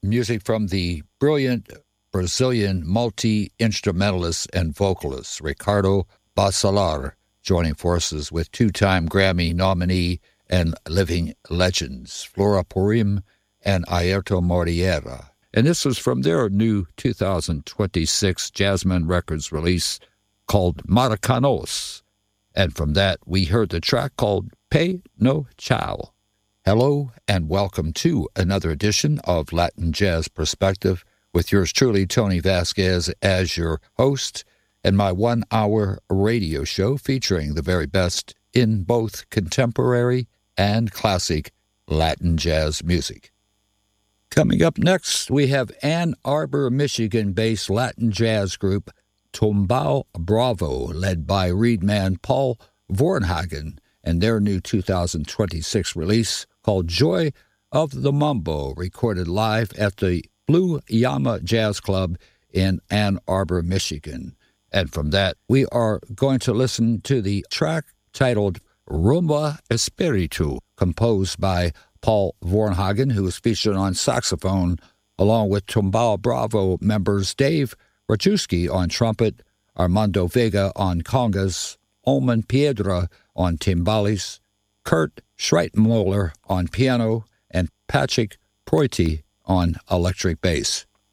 music from the brilliant Brazilian multi-instrumentalist and vocalist Ricardo Bacelar, joining forces with two-time Grammy nominee and living legends Flora Purim and Airto Moreira. And this was from their new 2026 Jasmine Records release called Maracanos. And from that, we heard the track called Pé No Tchau. Hello, and welcome to another edition of Latin Jazz Perspective with yours truly, Tony Vasquez, as your host, and my 1-hour radio show featuring the very best in both contemporary and classic Latin jazz music. Coming up next, we have Ann Arbor, Michigan-based Latin jazz group Tumbao Bravo, led by reedman Paul Varnhagen, and their new 2026 release called Joy of the Mambo, recorded live at the Blue Llama Jazz Club in Ann Arbor, Michigan. And from that, we are going to listen to the track titled Rumba Espiritu, composed by Paul Varnhagen, who is featured on saxophone, along with Tumbao Bravo members Dave Rajewski on trumpet, Armando Vega on congas, Oman Piedra on timbales, Kurt Schreitmoller on piano, and Patrick Proiti on electric bass.